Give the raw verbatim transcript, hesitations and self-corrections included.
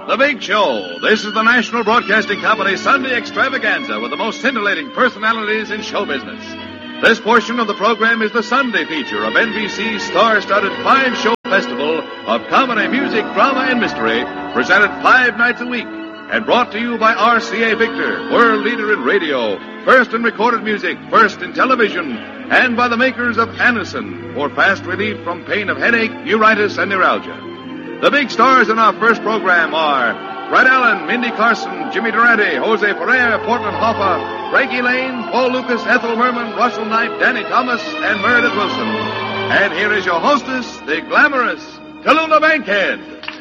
The Big Show. This is the National Broadcasting Company Sunday extravaganza with the most scintillating personalities in show business. This portion of the program is the Sunday feature of N B C's star-studded five-show festival of comedy, music, drama, and mystery, presented five nights a week, and brought to you by R C A Victor, world leader in radio, first in recorded music, first in television, and by the makers of Anacin for fast relief from pain of headache, neuritis, and neuralgia. The big stars in our first program are Fred Allen, Mindy Carson, Jimmy Durante, Jose Ferrer, Portland Hoffa, Frankie Lane, Paul Lucas, Ethel Merman, Russell Knight, Danny Thomas, and Meredith Wilson. And here is your hostess, the glamorous Tallulah Bankhead.